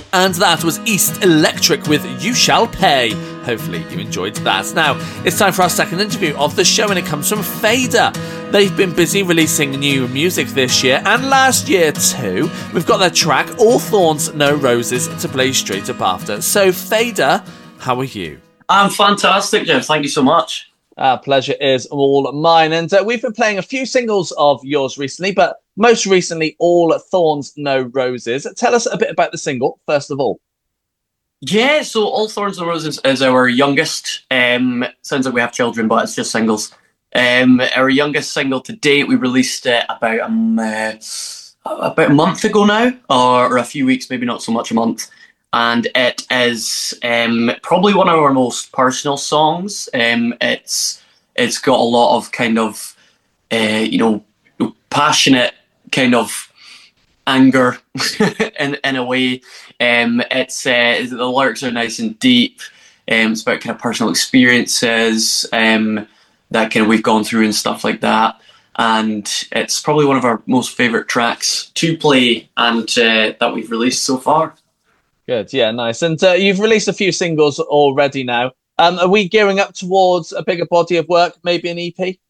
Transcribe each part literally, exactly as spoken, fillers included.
And that was East Electric with You Shall Pay. Hopefully you enjoyed that. Now, it's time for our second interview of the show, and it comes from Fader. They've been busy releasing new music this year, and last year too. We've got their track, All Thorns, No Roses, to play straight up after. So, Fader, how are you? I'm fantastic, Jeff. Thank you so much. Our pleasure is all mine. And uh, we've been playing a few singles of yours recently, but most recently, All Thorns, No Roses. Tell us a bit about the single, first of all. Yeah, so All Thorns, No Roses is our youngest. Um, sounds like we have children, but it's just singles. Um, our youngest single to date. We released it about um, uh, about a month ago now, or, or a few weeks, maybe not so much a month. And it is um, probably one of our most personal songs. Um, it's it's got a lot of kind of uh, you know passionate kind of anger in in a way. Um, it's uh, the lyrics are nice and deep. Um, it's about kind of personal experiences um, that kind of we've gone through and stuff like that. And it's probably one of our most favourite tracks to play and uh, that we've released so far. Good, yeah, nice. And uh, you've released a few singles already now. Um, are we gearing up towards a bigger body of work, maybe an E P?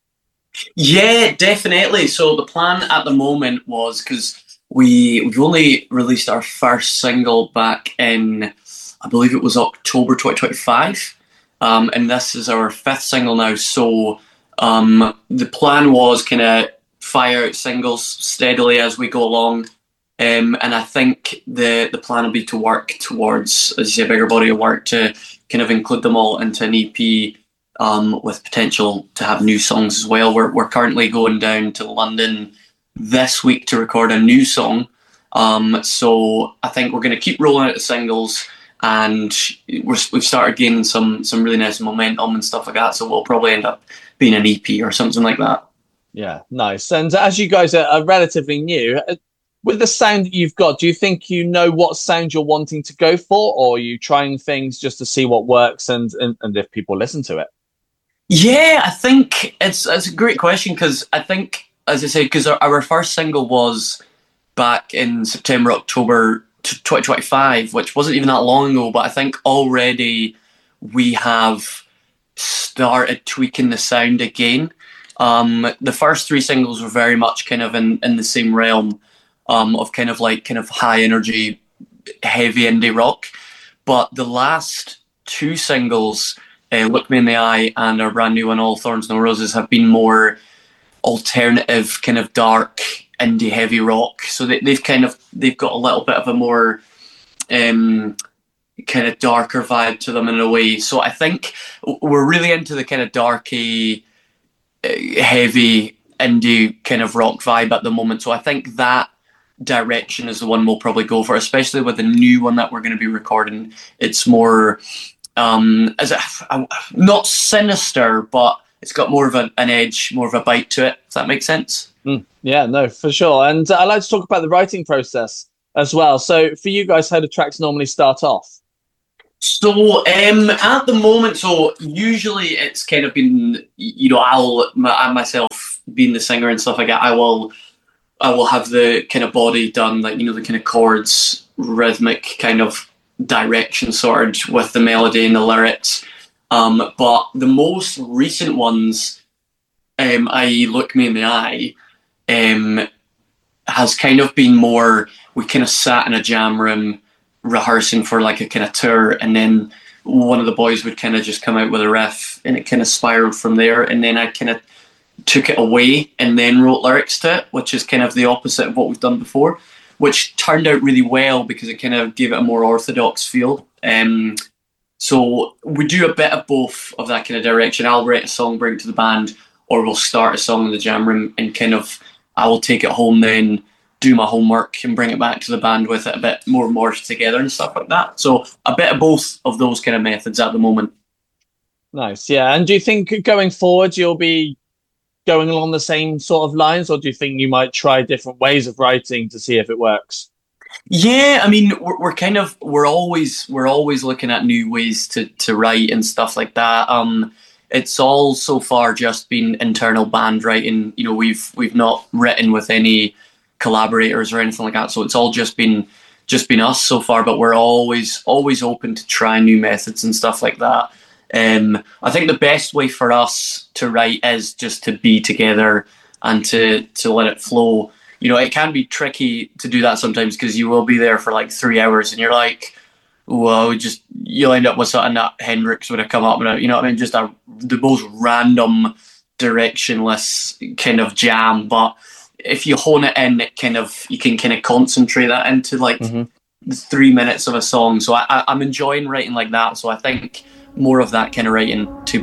Yeah, definitely. So the plan at the moment was, because we, we've only released our first single back in, I believe it was October twenty twenty-five. Um, and this is our fifth single now. So um, the plan was kind of fire out singles steadily as we go along. Um, and I think the, the plan will be to work towards, as you say, a bigger body of work to kind of include them all into an E P um, with potential to have new songs as well. We're we're currently going down to London this week to record a new song. Um, so I think we're going to keep rolling out the singles, and we're, we've started gaining some some really nice momentum and stuff like that. So we'll probably end up being an E P or something like that. Yeah, nice. And as you guys are, are relatively new, with the sound that you've got, do you think you know what sound you're wanting to go for, or are you trying things just to see what works and, and, and if people listen to it? Yeah, I think it's it's a great question, because I think, as I say, because our, our first single was back in September, October twenty twenty-five, which wasn't even that long ago, but I think already we have started tweaking the sound again. Um, the first three singles were very much kind of in, in the same realm. Um, of kind of like kind of high energy, heavy indie rock. But the last two singles, uh, Look Me in the Eye and our brand new one, All Thorns, No Roses, have been more alternative, kind of dark, indie heavy rock. So they, they've kind of, they've got a little bit of a more um, kind of darker vibe to them in a way. So I think we're really into the kind of darky, uh, heavy indie kind of rock vibe at the moment. So I think that direction is the one we'll probably go for, especially with the new one that we're going to be recording. It's more um as a, not sinister, but it's got more of a, an edge, more of a bite to it, if that makes sense. Mm, yeah, no, for sure. And uh, I'd like to talk about the writing process as well. So for you guys, how do tracks normally start off? So um at the moment, so usually it's kind of been, you know, I'll I myself being the singer and stuff like that, I will I will have the kind of body done, like, you know, the kind of chords, rhythmic kind of direction sorted with the melody and the lyrics. Um, but the most recent ones, um, that is. Look Me in the Eye, um, has kind of been more, we kind of sat in a jam room rehearsing for like a kind of tour, and then one of the boys would kind of just come out with a riff, and it kind of spiraled from there, and then I kind of took it away and then wrote lyrics to it, which is kind of the opposite of what we've done before, which turned out really well because it kind of gave it a more orthodox feel. Um, so we do a bit of both of that kind of direction. I'll write a song, bring it to the band, or we'll start a song in the jam room and kind of, I will take it home then, do my homework and bring it back to the band with it a bit more morphed together and stuff like that. So a bit of both of those kind of methods at the moment. Nice, yeah. And do you think going forward you'll be going along the same sort of lines, or do you think you might try different ways of writing to see if it works? Yeah, I mean, we're, we're kind of we're always we're always looking at new ways to to write and stuff like that. Um, it's all so far just been internal band writing. You know, we've we've not written with any collaborators or anything like that. So it's all just been just been us so far, but we're always always open to try new methods and stuff like that. Um, I think the best way for us to write is just to be together and to to let it flow. You know, it can be tricky to do that sometimes because you will be there for like three hours and you're like, well, just you'll end up with something that Hendrix would have come up with, you know what I mean? Just a, the most random, directionless kind of jam. But if you hone it in, it kind of you can kind of concentrate that into like mm-hmm. three minutes of a song. So I, I, I'm enjoying writing like that. So I think more of that kind of writing to